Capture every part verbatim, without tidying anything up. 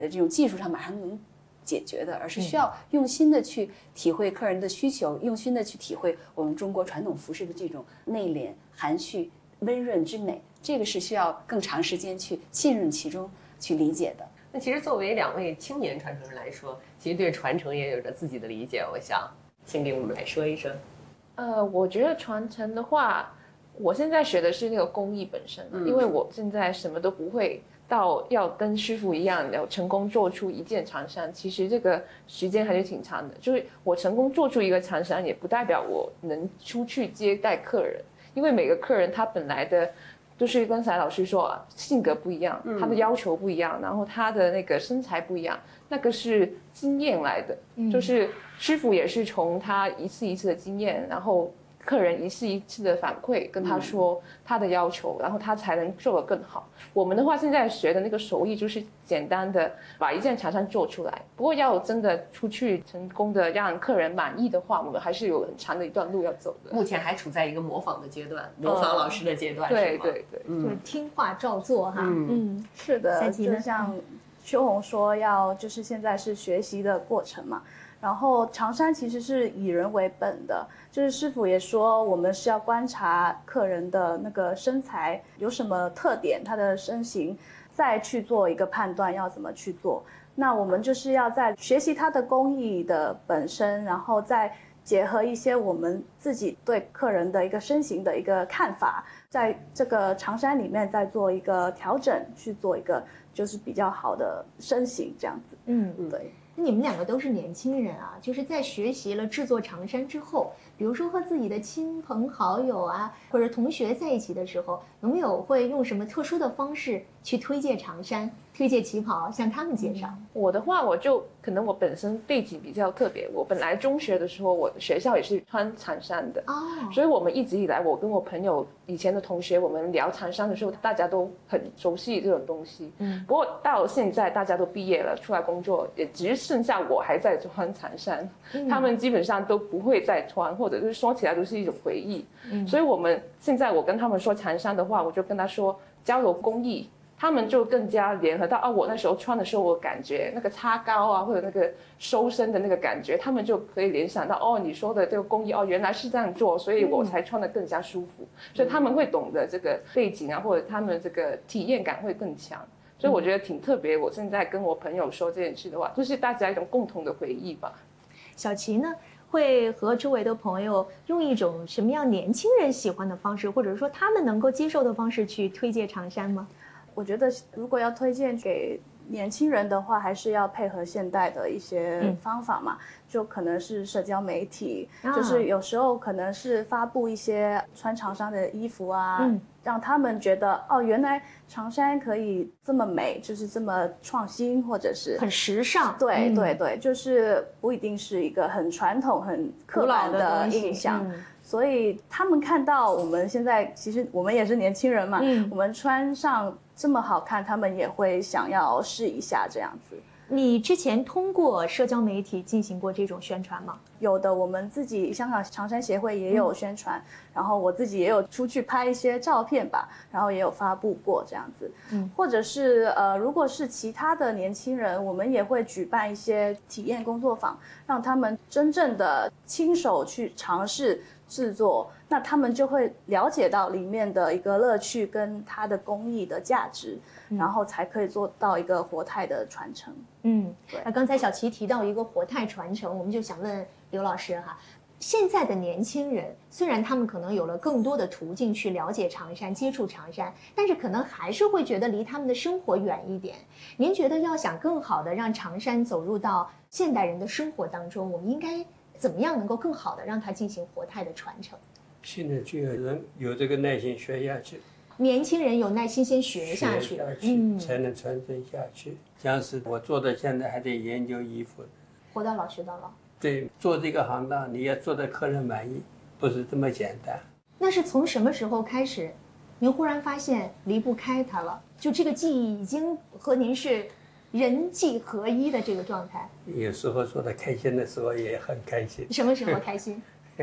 这种技术上马上能解决的，而是需要用心的去体会客人的需求，用心的去体会我们中国传统服饰的这种内敛、含蓄、温润之美。这个是需要更长时间去浸润其中去理解的。 那其实作为两位青年传承人来说，其实对传承也有着自己的理解。我想先给我们来说一说。 呃，我觉得传承的话，我现在学的是那个工艺本身，嗯、因为我现在什么都不会，到要跟师傅一样要成功做出一件长衫，其实这个时间还是挺长的。就是我成功做出一个长衫，也不代表我能出去接待客人，因为每个客人他本来的。就是刚才老师说，性格不一样，他的要求不一样，然后他的那个身材不一样，那个是经验来的，嗯、就是师傅也是从他一次一次的经验，然后客人一次一次的反馈跟他说他的要求，然后他才能做得更好。我们的话现在学的那个手艺就是简单的把一件长衫做出来，不过要真的出去成功的让客人满意的话，我们还是有很长的一段路要走的。 目前还处在一个模仿的阶段，模仿老师的阶段， 嗯、对对对， 嗯，就是听话照做哈。 嗯, 嗯是的，就像秋红说，要就是现在是学习的过程嘛。然后长衫其实是以人为本的，就是师傅也说我们是要观察客人的那个身材有什么特点，他的身形，再去做一个判断要怎么去做。那我们就是要在学习他的工艺的本身，然后再结合一些我们自己对客人的一个身形的一个看法，在这个长衫里面再做一个调整，去做一个就是比较好的身形这样子。 嗯， 对。 你们两个都是年轻人啊，就是在学习了制作长衫之后，比如说和自己的亲朋好友啊，或者同学在一起的时候，有没有会用什么特殊的方式去推荐长衫、推荐旗袍，向他们介绍？ 嗯、我的话，我就可能我本身背景比较特别，我本来中学的时候，我的学校也是穿长衫的，哦，所以我们一直以来，我跟我朋友以前的同学，我们聊长衫的时候，大家都很熟悉这种东西。嗯，不过到现在大家都毕业了，出来工作，也只是剩下我还在穿长衫，嗯、他们基本上都不会再穿，或者是说起来都是一种回忆。嗯，所以我们现在我跟他们说长衫的话，我就跟他说交流工艺。他们就更加联合到啊，我那时候穿的时候，我感觉那个擦高啊，或者那个收身的那个感觉，他们就可以联想到哦，你说的这个工艺哦，原来是这样做，所以我才穿得更加舒服。嗯、所以他们会懂得这个背景啊，或者他们这个体验感会更强。所以我觉得挺特别。我现在跟我朋友说这件事的话，就是大家一种共同的回忆吧。 小琪呢，会和周围的朋友用一种什么样年轻人喜欢的方式，或者说他们能够接受的方式去推荐长衫吗？ 我觉得如果要推荐给年轻人的话，还是要配合现代的一些方法嘛，嗯、就可能是社交媒体，啊、就是有时候可能是发布一些穿长衫的衣服啊，嗯、让他们觉得哦，原来长衫可以这么美，就是这么创新，或者是很时尚。 对、 嗯、 对对，就是不一定是一个很传统、很刻板的印象。所以他们看到我们现在，其实我们也是年轻人嘛，嗯、我们穿上这么好看，他们也会想要试一下这样子。 你之前通过社交媒体进行过这种宣传吗？ 有的，我们自己香港长衫协会也有宣传，嗯、然后我自己也有出去拍一些照片吧，然后也有发布过这样子。嗯，或者是呃，如果是其他的年轻人，我们也会举办一些体验工作坊，让他们真正的亲手去尝试制作，那他们就会了解到里面的一个乐趣跟它的工艺的价值，嗯、然后才可以做到一个活态的传承。 嗯，对。那刚才小琪提到一个活态传承，我们就想问刘老师哈，现在的年轻人虽然他们可能有了更多的途径去了解长衫、接触长衫，但是可能还是会觉得离他们的生活远一点。您觉得要想更好的让长衫走入到现代人的生活当中，我们应该怎么样能够更好的让它进行活态的传承？ 现在就有人有这个耐心学下去， 年轻人有耐心先学下去， 学下去、嗯、才能传承下去。像是我做到现在还得研究衣服， 活到老学到老。 对，做这个行当你要做得客人满意，不是这么简单。 那是从什么时候开始，您忽然发现离不开它了？就这个技艺已经和您是人技合一的这个状态。 有时候做的开心的时候也很开心。 什么时候开心？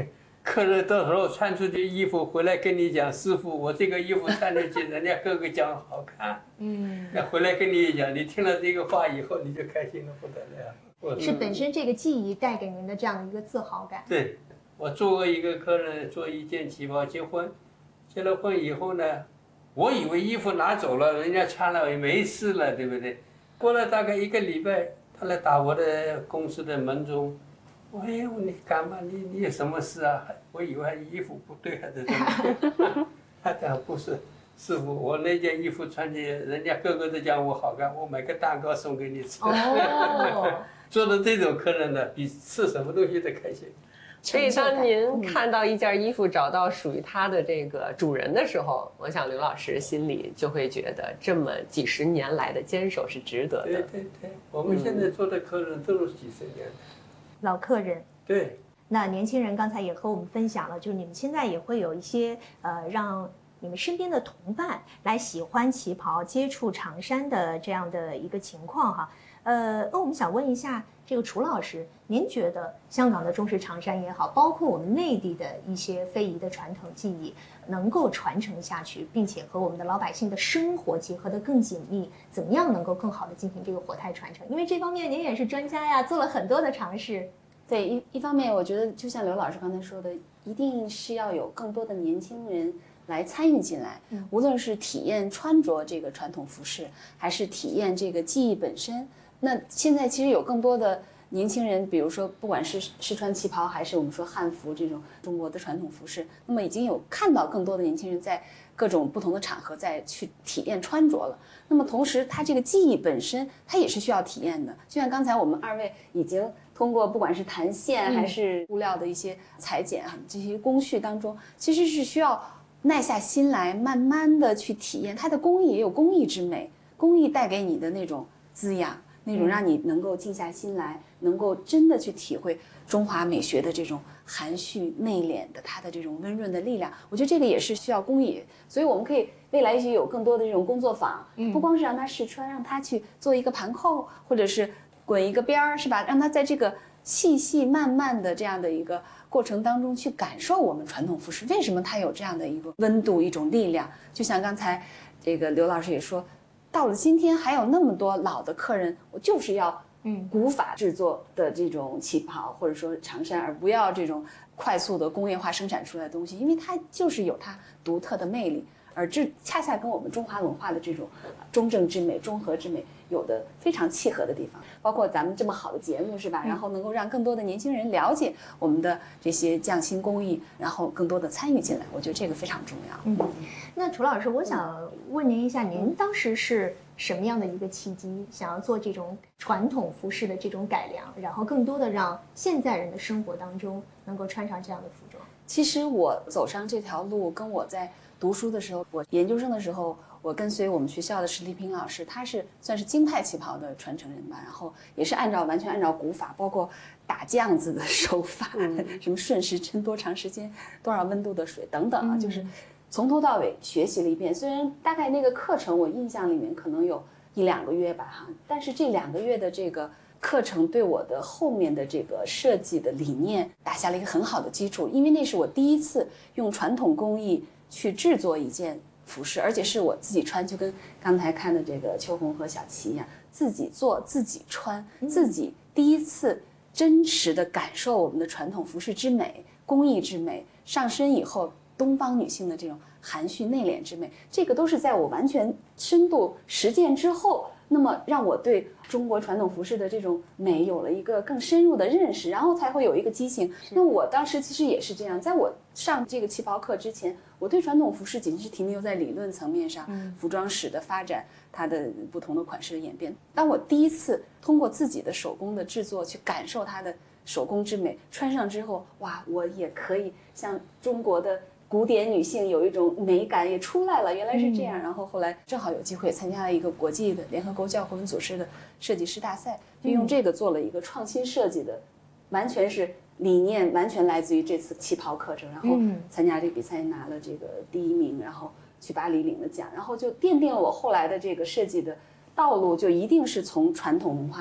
客人到时候穿出去衣服回来跟你讲，师傅，我这个衣服穿出去，人家个个讲好看。嗯，那回来跟你讲，你听了这个话以后，你就开心的不得了。 是本身这个技艺带给您的这样的一个自豪感。 对，我做过一个客人做一件旗袍结婚，结了婚以后呢，我以为衣服拿走了，人家穿了也没事了，对不对？过了大概一个礼拜，他来打我的公司的门钟。哎呦，你干嘛？你你有什么事啊？我以为衣服不对还是什么？他讲不是，师傅，我那件衣服穿起，人家个个都讲我好看，我买个蛋糕送给你吃。 哦， 做的这种客人呢，比吃什么东西都开心。 所以当您看到一件衣服找到属于它的这个主人的时候，我想刘老师心里就会觉得这么几十年来的坚守是值得的。 对对对，我们现在做的客人都是几十年的。 老客人。 对， 那年轻人刚才也和我们分享了，就是你们现在也会有一些呃，让你们身边的同伴来喜欢旗袍、接触长衫的这样的一个情况哈。呃，那我们想问一下，这个楚老师，您觉得香港的中式长衫也好，包括我们内地的一些非遗的传统技艺，能够传承下去，并且和我们的老百姓的生活结合得更紧密，怎么样能够更好的进行这个活态传承？因为这方面您也是专家呀，做了很多的尝试。 对，一一方面，我觉得就像刘老师刚才说的，一定是要有更多的年轻人来参与进来，嗯、无论是体验穿着这个传统服饰，还是体验这个技艺本身。那现在其实有更多的年轻人，比如说不管是试穿旗袍，还是我们说汉服这种中国的传统服饰，那么已经有看到更多的年轻人在各种不同的场合再去体验穿着了。那么同时，它这个技艺本身，它也是需要体验的。就像刚才我们二位已经通过不管是弹线还是布料的一些裁剪啊，这些工序当中，其实是需要耐下心来，慢慢的去体验。它的工艺也有工艺之美，工艺带给你的那种滋养。那种让你能够静下心来，能够真的去体会中华美学的这种含蓄内敛的它的这种温润的力量。我觉得这个也是需要工艺，所以我们可以未来也许有更多的这种工作坊，不光是让他试穿，让他去做一个盘扣，或者是滚一个边儿，是吧？让他在这个细细慢慢的这样的一个过程当中去感受我们传统服饰为什么它有这样的一个温度，一种力量。就像刚才这个刘老师也说，到了今天还有那么多老的客人，我就是要嗯古法制作的这种旗袍或者说长衫，而不要这种快速的工业化生产出来的东西，因为它就是有它独特的魅力，而这恰恰跟我们中华文化的这种中正之美、中和之美有的非常契合的地方。包括咱们这么好的节目是吧，然后能够让更多的年轻人了解我们的这些匠心工艺，然后更多的参与进来，我觉得这个非常重要。 嗯，那楚老师，我想问您一下，您当时是什么样的一个契机，想要做这种传统服饰的这种改良，然后更多的让现在人的生活当中能够穿上这样的服装？ 其实我走上这条路，跟我在读书的时候，我研究生的时候，我跟随我们学校的史丽萍老师，他是算是京派旗袍的传承人吧，然后也是按照完全按照古法，包括打酱子的手法，嗯、什么瞬时蒸多长时间、多少温度的水等等啊，嗯、就是从头到尾学习了一遍。虽然大概那个课程我印象里面可能有一两个月吧哈，但是这两个月的这个课程对我的后面的这个设计的理念打下了一个很好的基础，因为那是我第一次用传统工艺去制作一件服饰，而且是我自己穿，就跟刚才看的这个秋红和小琪一样，自己做自己穿，自己第一次真实的感受我们的传统服饰之美、工艺之美，上身以后东方女性的这种含蓄内敛之美，这个都是在我完全深度实践之后，那么让我对中国传统服饰的这种美有了一个更深入的认识，然后才会有一个激情。那我当时其实也是这样，在我上这个旗袍课之前，我对传统服饰仅是停留在理论层面上，嗯、服装史的发展，它的不同的款式的演变。当我第一次通过自己的手工的制作去感受它的手工之美，穿上之后，哇，我也可以像中国的古典女性有一种美感也出来了，原来是这样。嗯、然后后来正好有机会参加了一个国际的联合国教科文组织的设计师大赛，就用这个做了一个创新设计的，完全是理念完全来自于这次旗袍课程，然后参加这个比赛拿了这个第一名，然后去巴黎领了奖，然后就奠定了我后来的这个设计的道路，就一定是从传统文化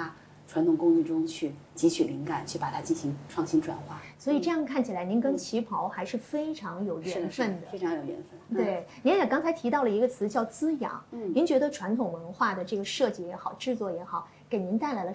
传统工艺中去汲取灵感，去把它进行创新转化。 所以这样看起来，您跟旗袍还是非常有是的， 缘分的， 非常有缘分。 对，您也刚才提到了一个词叫滋养， 嗯， 您觉得传统文化的这个设计也好，制作也好，给您带来了